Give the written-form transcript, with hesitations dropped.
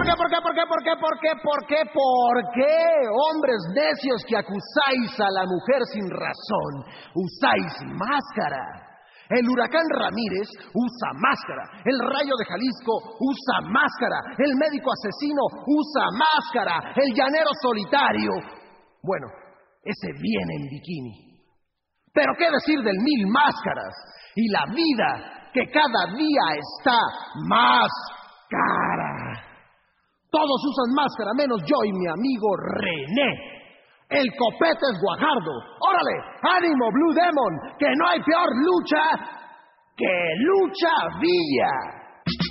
¿Por qué, hombres necios que acusáis a la mujer sin razón, usáis máscara? El huracán Ramírez usa máscara, el rayo de Jalisco usa máscara, el médico asesino usa máscara, el llanero solitario, bueno, ese viene en bikini. Pero qué decir del Mil Máscaras y la vida que cada día está más cara. Todos usan máscara, menos yo y mi amigo René. El copete es Guajardo. ¡Órale! ¡Ánimo, Blue Demon! ¡Que no hay peor lucha que Lucha Villa!